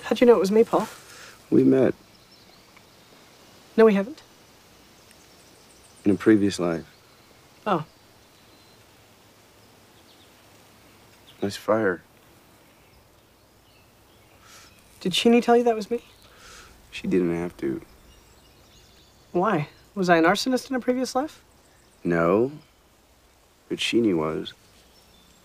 How'd you know it was me, Paul? We met No, we haven't. in a previous life. Oh. Nice fire. Did Sheeny tell you that was me? She didn't have to. Why? Was I an arsonist in a previous life? No, but Sheeny was.